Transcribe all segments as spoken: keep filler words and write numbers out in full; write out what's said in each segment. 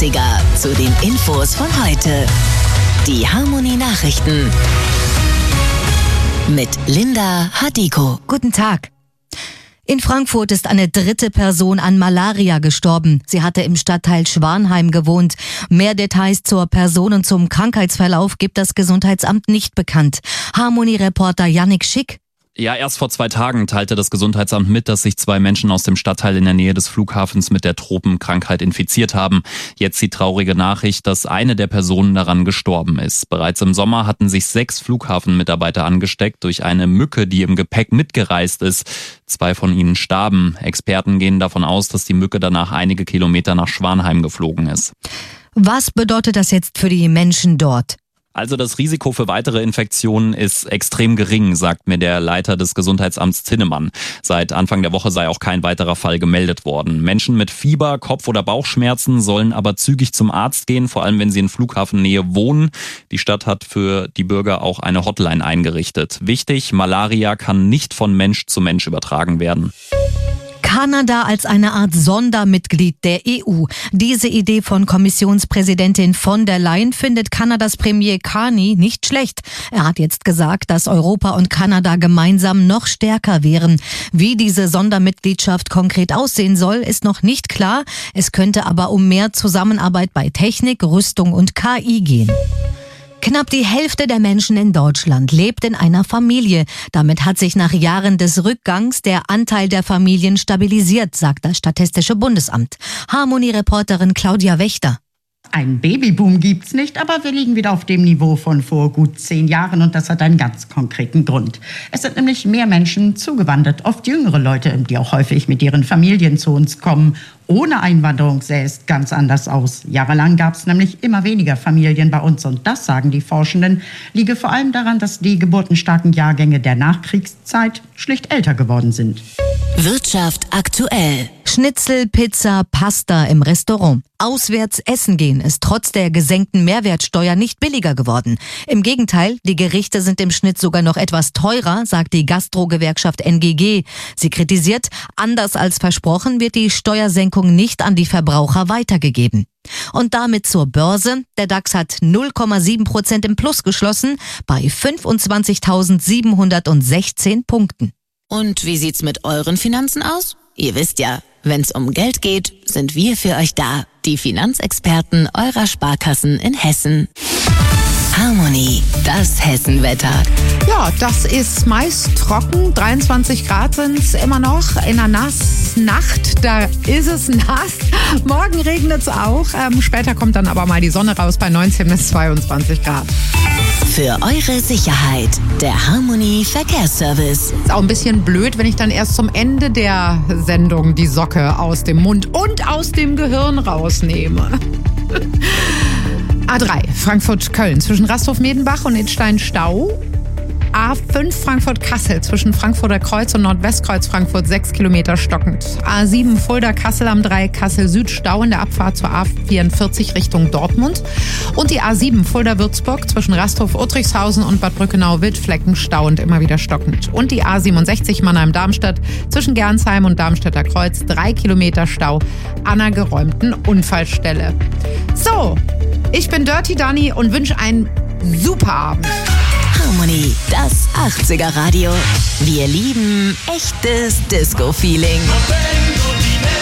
achtziger zu den Infos von heute. Die Harmony Nachrichten mit Linda Hadiko. Guten Tag. In Frankfurt ist eine dritte Person an Malaria gestorben. Sie hatte im Stadtteil Schwanheim gewohnt. Mehr Details zur Person und zum Krankheitsverlauf gibt das Gesundheitsamt nicht bekannt. Harmony-Reporter Yannick Schick. Ja, erst vor zwei Tagen teilte das Gesundheitsamt mit, dass sich zwei Menschen aus dem Stadtteil in der Nähe des Flughafens mit der Tropenkrankheit infiziert haben. Jetzt die traurige Nachricht, dass eine der Personen daran gestorben ist. Bereits im Sommer hatten sich sechs Flughafenmitarbeiter angesteckt durch eine Mücke, die im Gepäck mitgereist ist. Zwei von ihnen starben. Experten gehen davon aus, dass die Mücke danach einige Kilometer nach Schwanheim geflogen ist. Was bedeutet das jetzt für die Menschen dort? Also das Risiko für weitere Infektionen ist extrem gering, sagt mir der Leiter des Gesundheitsamts Zinnemann. Seit Anfang der Woche sei auch kein weiterer Fall gemeldet worden. Menschen mit Fieber, Kopf- oder Bauchschmerzen sollen aber zügig zum Arzt gehen, vor allem wenn sie in Flughafennähe wohnen. Die Stadt hat für die Bürger auch eine Hotline eingerichtet. Wichtig, Malaria kann nicht von Mensch zu Mensch übertragen werden. Kanada als eine Art Sondermitglied der E U. Diese Idee von Kommissionspräsidentin von der Leyen findet Kanadas Premier Carney nicht schlecht. Er hat jetzt gesagt, dass Europa und Kanada gemeinsam noch stärker wären. Wie diese Sondermitgliedschaft konkret aussehen soll, ist noch nicht klar. Es könnte aber um mehr Zusammenarbeit bei Technik, Rüstung und K I gehen. Knapp die Hälfte der Menschen in Deutschland lebt in einer Familie. Damit hat sich nach Jahren des Rückgangs der Anteil der Familien stabilisiert, sagt das Statistische Bundesamt. Harmony-Reporterin Claudia Wächter. Ein Babyboom gibt's nicht, aber wir liegen wieder auf dem Niveau von vor gut zehn Jahren und das hat einen ganz konkreten Grund. Es sind nämlich mehr Menschen zugewandert, oft jüngere Leute, die auch häufig mit ihren Familien zu uns kommen. Ohne Einwanderung sähe es ganz anders aus. Jahrelang gab es nämlich immer weniger Familien bei uns und das, sagen die Forschenden, liege vor allem daran, dass die geburtenstarken Jahrgänge der Nachkriegszeit schlicht älter geworden sind. Wirtschaft aktuell. Schnitzel, Pizza, Pasta im Restaurant. Auswärts essen gehen ist trotz der gesenkten Mehrwertsteuer nicht billiger geworden. Im Gegenteil, die Gerichte sind im Schnitt sogar noch etwas teurer, sagt die Gastro-Gewerkschaft N G G. Sie kritisiert, anders als versprochen wird die Steuersenkung nicht an die Verbraucher weitergegeben. Und damit zur Börse. Der DAX hat null Komma sieben Prozent im Plus geschlossen bei fünfundzwanzigtausendsiebenhundertsechzehn Punkten. Und wie sieht's mit euren Finanzen aus? Ihr wisst ja, wenn's um Geld geht, sind wir für euch da. Die Finanzexperten eurer Sparkassen in Hessen. Harmony, das Hessenwetter. Ja, das ist meist trocken. dreiundzwanzig Grad sind es immer noch. In der Nacht, da ist es nass. Morgen regnet es auch. Ähm, später kommt dann aber mal die Sonne raus bei neunzehn bis zweiundzwanzig Grad. Für eure Sicherheit, der Harmony Verkehrsservice. Ist auch ein bisschen blöd, wenn ich dann erst zum Ende der Sendung die Socke aus dem Mund und aus dem Gehirn rausnehme. A drei, Frankfurt-Köln, zwischen Rasthof-Medenbach und Idstein Stau. A fünf, Frankfurt-Kassel, zwischen Frankfurter Kreuz und Nordwestkreuz Frankfurt, sechs Kilometer stockend. A sieben, Fulda-Kassel am drei, Kassel-Süd, Stau in der Abfahrt zur A vierundvierzig Richtung Dortmund. Und die A sieben, Fulda-Würzburg, zwischen Rasthof-Uttrichshausen und Bad Brückenau-Wildflecken, Stau und immer wieder stockend. Und die A siebenundsechzig, Mannheim-Darmstadt, zwischen Gernsheim und Darmstädter Kreuz, drei Kilometer Stau an einer geräumten Unfallstelle. So, ich bin Dirty Dani und wünsche einen super Abend. Harmony, das achtziger Radio. Wir lieben echtes Disco-Feeling.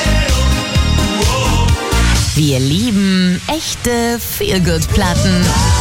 Wir lieben echte Feel-Good-Platten.